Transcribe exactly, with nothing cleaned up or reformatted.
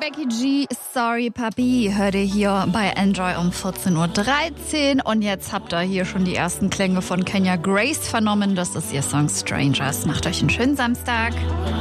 Becky G, Sorry Papi, hört ihr hier bei Enjoy um vierzehn Uhr dreizehn. Und jetzt habt ihr hier schon die ersten Klänge von Kenya Grace vernommen. Das ist ihr Song Strangers. Macht euch einen schönen Samstag.